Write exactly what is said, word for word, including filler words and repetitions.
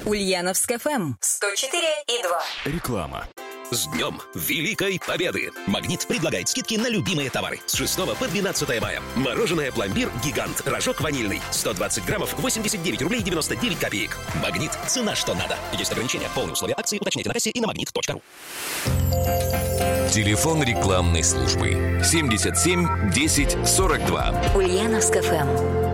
Ульяновск эф эм сто четыре и два. Реклама. С Днем Великой Победы! «Магнит» предлагает скидки на любимые товары. С шестого по двенадцатое мая. Мороженое «Пломбир Гигант». Рожок ванильный. сто двадцать граммов, восемьдесят девять рублей девяносто девять копеек. «Магнит». Цена что надо. Есть ограничения. Полные условия акции уточните на кассе и на магнит точка ру. Телефон рекламной службы семьдесят семь десять сорок два. Ульяновск эф эм.